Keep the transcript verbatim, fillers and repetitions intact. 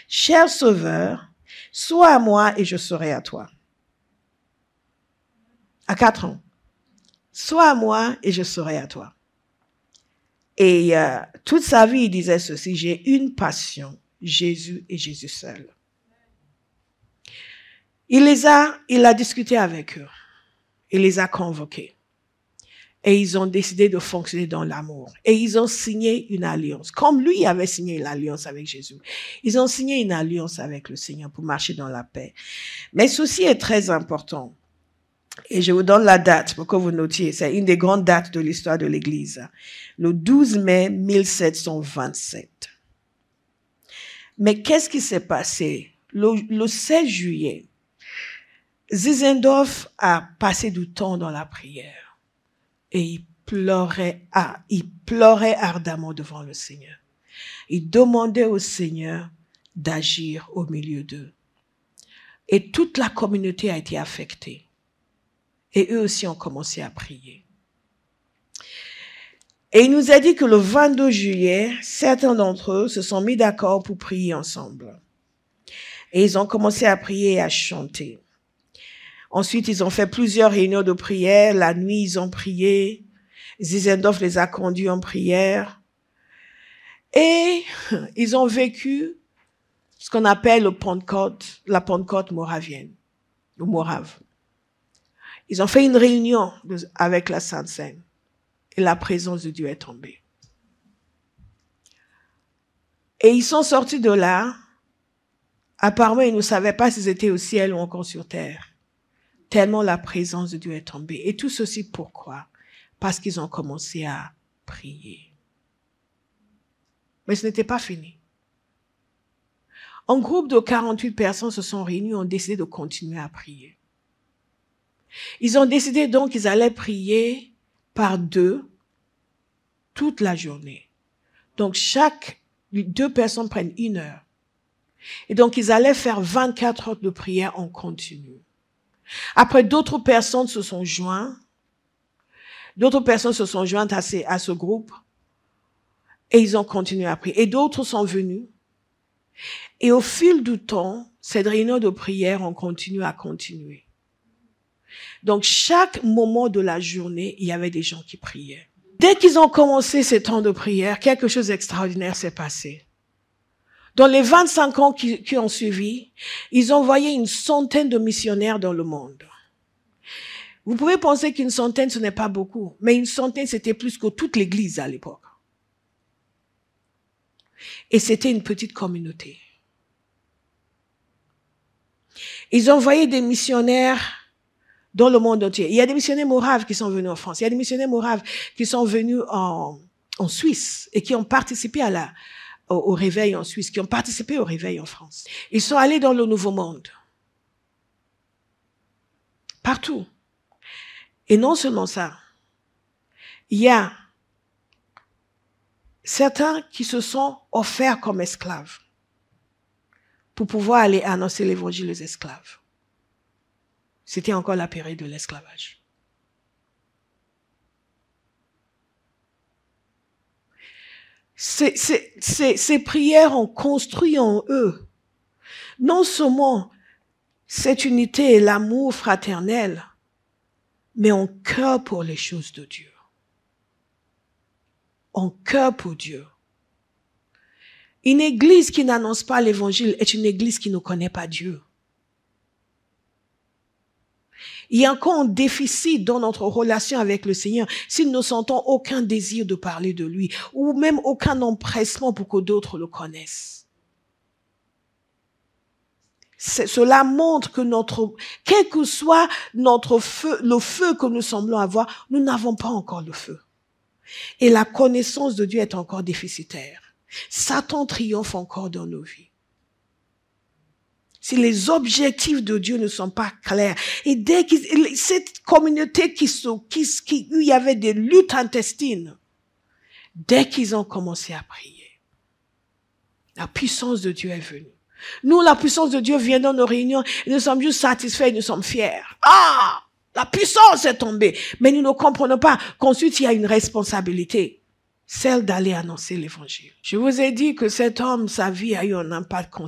cher Sauveur, sois à moi et je serai à toi. À quatre ans. Sois à moi et je serai à toi. Et euh, toute sa vie, il disait ceci, j'ai une passion, Jésus et Jésus seul. Il les a, il a discuté avec eux. Il les a convoqués. Et ils ont décidé de fonctionner dans l'amour. Et ils ont signé une alliance. Comme lui avait signé une alliance avec Jésus. Ils ont signé une alliance avec le Seigneur pour marcher dans la paix. Mais ceci est très important. Et je vous donne la date pour que vous notiez. C'est une des grandes dates de l'histoire de l'Église. Le douze mai mille sept cent vingt-sept. Mais qu'est-ce qui s'est passé? Le, le seize juillet, Zinzendorf a passé du temps dans la prière. Et il pleurait, ah, il pleurait ardemment devant le Seigneur. Il demandait au Seigneur d'agir au milieu d'eux. Et toute la communauté a été affectée. Et eux aussi ont commencé à prier. Et il nous a dit que le vingt-deux juillet, certains d'entre eux se sont mis d'accord pour prier ensemble. Et ils ont commencé à prier et à chanter. Ensuite, ils ont fait plusieurs réunions de prière. La nuit, ils ont prié. Zinzendorf les a conduits en prière. Et ils ont vécu ce qu'on appelle le Pentecôte, la Pentecôte moravienne, le Morave. Ils ont fait une réunion avec la Sainte Seine. Et la présence de Dieu est tombée. Et ils sont sortis de là. Apparemment, ils ne savaient pas s'ils étaient au ciel ou encore sur terre. Tellement la présence de Dieu est tombée. Et tout ceci pourquoi? Parce qu'ils ont commencé à prier. Mais ce n'était pas fini. Un groupe de quarante-huit personnes se sont réunis et ont décidé de continuer à prier. Ils ont décidé donc qu'ils allaient prier par deux toute la journée. Donc chaque deux personnes prennent une heure. Et donc ils allaient faire vingt-quatre heures de prière en continu. Après, d'autres personnes se sont jointes. D'autres personnes se sont jointes à, ces, à ce groupe. Et ils ont continué à prier. Et d'autres sont venus. Et au fil du temps, cette réunion de prière, on continue à continuer. Donc, chaque moment de la journée, il y avait des gens qui priaient. Dès qu'ils ont commencé ces temps de prière, quelque chose d'extraordinaire s'est passé. Dans les vingt-cinq ans qui, qui ont suivi, ils ont envoyé une centaine de missionnaires dans le monde. Vous pouvez penser qu'une centaine, ce n'est pas beaucoup, mais une centaine, c'était plus que toute l'Église à l'époque. Et c'était une petite communauté. Ils ont envoyé des missionnaires dans le monde entier. Il y a des missionnaires moraves qui sont venus en France. Il y a des missionnaires moraves qui sont venus en, en Suisse et qui ont participé à la, au, au réveil en Suisse, qui ont participé au réveil en France. Ils sont allés dans le Nouveau Monde. Partout. Et non seulement ça. Il y a certains qui se sont offerts comme esclaves pour pouvoir aller annoncer l'évangile aux esclaves. C'était encore la période de l'esclavage. Ces, ces, ces, ces prières ont construit en eux non seulement cette unité et l'amour fraternel, mais un cœur pour les choses de Dieu. Un cœur pour Dieu. Une église qui n'annonce pas l'évangile est une église qui ne connaît pas Dieu. Il y a encore un déficit dans notre relation avec le Seigneur si nous ne sentons aucun désir de parler de lui ou même aucun empressement pour que d'autres le connaissent. C'est, cela montre que notre, quel que soit notre feu, le feu que nous semblons avoir, nous n'avons pas encore le feu. Et la connaissance de Dieu est encore déficitaire. Satan triomphe encore dans nos vies. Si les objectifs de Dieu ne sont pas clairs, et dès que cette communauté qui, qui, qui, où il y avait des luttes intestines, dès qu'ils ont commencé à prier, la puissance de Dieu est venue. Nous, la puissance de Dieu vient dans nos réunions, et nous sommes juste satisfaits, nous sommes fiers. Ah! La puissance est tombée. Mais nous ne comprenons pas qu'ensuite il y a une responsabilité, celle d'aller annoncer l'évangile. Je vous ai dit que cet homme, sa vie a eu un impact